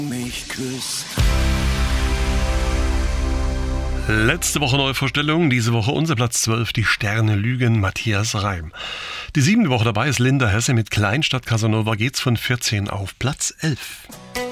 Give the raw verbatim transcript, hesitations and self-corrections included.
mich küsst. Letzte Woche Neuvorstellung, diese Woche unser Platz zwölf, die Sterne lügen, Matthias Reim. Die siebente Woche dabei ist Linda Hesse mit Kleinstadt Casanova, geht's von vierzehn auf Platz elf.